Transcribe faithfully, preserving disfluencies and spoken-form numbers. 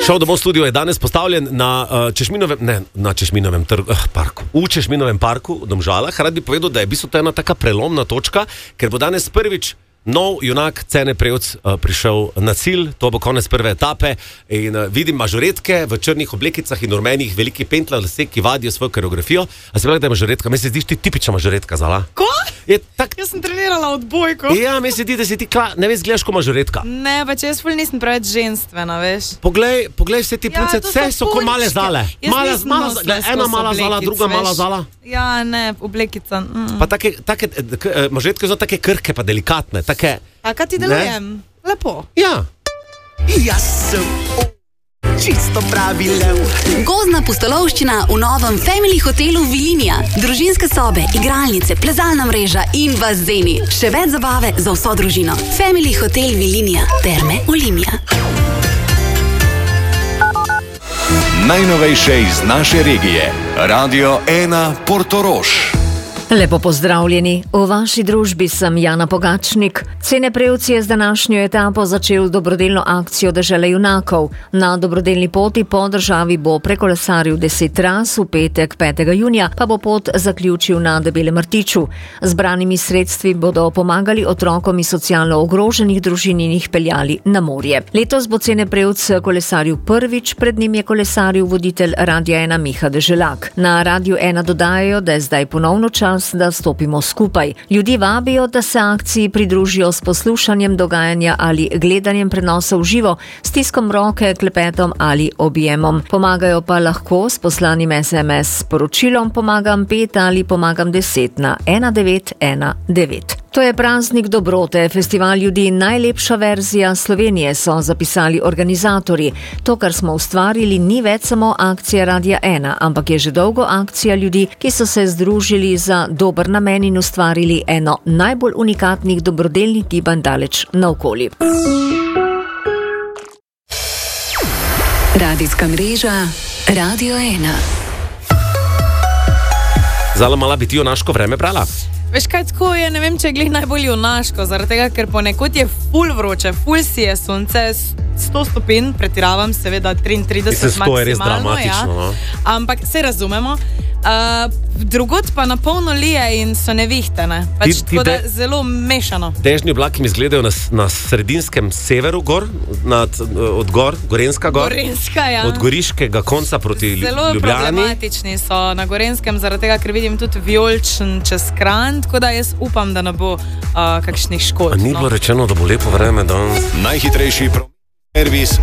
Šov domov studio je danes postavljen na uh, Češminovem, ne, na Češminovem trgu, uh, parku, v Češminovem parku v Domžalah. Rad bi povedal, da je v bistvu to ena taka prelomna točka, ker bo danes prvič nov junak Cene Prevc uh, prišel na cilj, to bo konec prve etape in uh, vidim mažoretke v črnih oblekicah in rumenih veliki pentla lase, ki vadijo svojo koreografijo. A se pravi, da je mažoretka? Meni se zdiš ti tipična mažoretka, Zala? Ko? Je tak... Jaz sem trenirala odbojko. Ja, meni se zdi, da si ti kla... ne veš, gledaš ko mažoretka. Ne, pa če jaz ful nisem preveč ženstvena, veš. Poglej, poglej vse ti Ja, punce, to vse so so ko punčke. male Zale. Jaz Mala, nisem mala, nosila glej, ena skozi mala Zala, oblekic, druga veš. mala Zala. Ja, ne, oblekica. Mm. Pa take, take k, eh, mažoretke so take krhke pa delikatne, take... A kaj ti delujem? Lepo. Ja. Jaz sem čisto pravi lev. Gozdna pustolovščina v novem Family hotelu Vilinija. Družinske sobe, igralnice, plezalna mreža in bazeni. Še več zabave za vso družino. Family hotel Vilinija. Terme Olimia. Najnovejše iz naše regije. Radio ena Portorož. Lepo pozdravljeni. V vaši družbi sem Jana Pogačnik. Cene Prevc je z današnjo etapo začel dobrodelno akcijo Dežele junakov. Na dobrodelni poti po državi bo prekolesaril deset tras, v petek petega junija pa bo pot zaključil na Debelem rtiču. Zbranimi sredstvi bodo pomagali otrokom iz socialno ogroženih družin in jih peljali na morje. Letos bo Cene Prevc kolesaril prvič, pred njim je kolesaril voditelj Radia ena Miha Deželak. Na Radiu ena dodajajo, da je zdaj ponovno čas, da stopimo skupaj. Ljudi vabijo, da se akciji pridružijo s poslušanjem dogajanja ali gledanjem prenosa v živo, stiskom roke, klepetom ali objemom. Pomagajo pa lahko s poslanim es em es sporočilom pomagam pet ali pomagam deset na ena devet ena devet. To je praznik dobrote, festival ljudi najlepša verzija Slovenije, so zapisali organizatorji. To, kar smo ustvarili, ni več samo akcija Radia ena, ampak je že dolgo akcija ljudi, ki so se združili za dober namen in ustvarili eno najbolj unikatnih dobrodelnih gibanj daleč naokoli. Radijska mreža Radio ena. Zala, mala bi ti junaško vreme brala? Veš kaj, tako je, ne vem, če je glih najbolj junaško, zaradi tega, ker ponekod je ful vroče, ful si je sonce, sto stopinj, pretiravam, seveda triintrideset maksimalno, je res dramatično, ja. No? Ampak se razumemo. Uh, drugod pa na polno lije in so nevihtene. Pač Ti- ti tako da de- zelo mešano. Dežni oblaki mi izgledajo na, s- na sredinskem severu gor, nad, od gor, Gorenska gor, Gorenska, ja. od goriškega konca proti Lju- Zelo Ljubljani. problematični so na Gorenskem, zaradi tega, ker vidim tudi vijoličen čez Kranj, tako da jaz upam, da ne bo uh, kakšnih škod. A ni no. bilo rečeno, da bo lepo vreme danes? Najhitrejši pro- servis